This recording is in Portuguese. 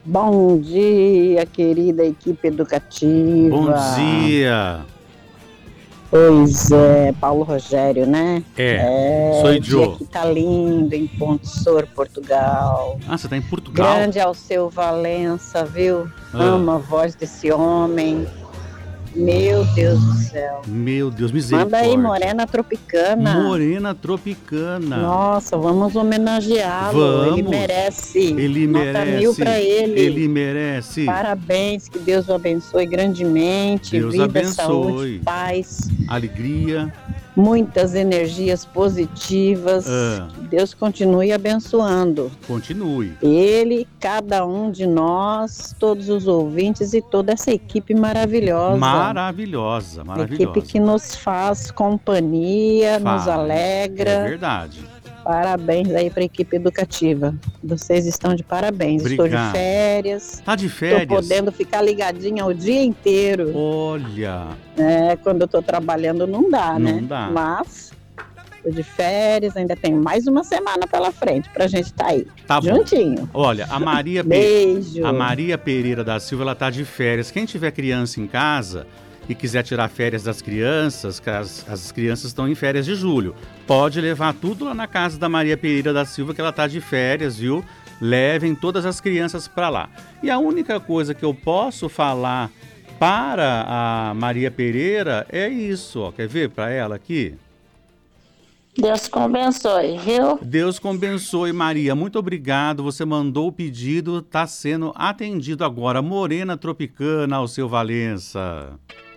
Bom dia, querida equipe Bom educativa. dia. Pois é, Paulo Rogério, né? Sou Dia Joe. que tá lindo em Ponte Portugal. Ah, você tá em Portugal? Grande ao seu Valença, viu? Ah, Amo a voz desse homem. Meu Deus do céu. meu Deus, Manda aí, misericórdia. Morena Tropicana. Morena Tropicana. Nossa, vamos homenageá-lo. Ele Vamos. merece. Ele Nota 1000 para merece. ele. Ele merece. Parabéns, que Deus o abençoe grandemente. Deus Vida, saúde, abençoe. paz, Alegria. muitas energias positivas. Ah, Que Deus continue abençoando. continue. Ele, cada um de nós, todos os ouvintes e toda essa equipe maravilhosa. Maravilhosa, Equipe que maravilhosa. nos faz companhia, nos Faz. É alegra. verdade. Parabéns aí para a equipe educativa. Vocês estão de parabéns. Estou de Obrigado. férias. Tá de Estou férias? podendo ficar ligadinha o dia inteiro. Olha, Quando eu estou trabalhando não dá, não né? dá. Mas estou de férias, ainda tem mais uma semana pela frente para a gente estar aí, Tá bom. juntinho. Olha, Beijo. A Maria Pereira da Silva, ela tá de férias. Quem tiver criança em casa e quiser tirar férias das crianças, que as crianças estão em férias de julho, pode levar tudo lá na casa da Maria Pereira da Silva, que ela tá de férias, viu? Levem todas as crianças para lá. E a única coisa que eu posso falar para a Maria Pereira é isso, ó. Quer ver para ela aqui? Deus te abençoe, viu? Deus te abençoe, Maria. Muito obrigado. Você mandou o pedido, está sendo atendido agora. Morena Tropicana, ao seu Valença.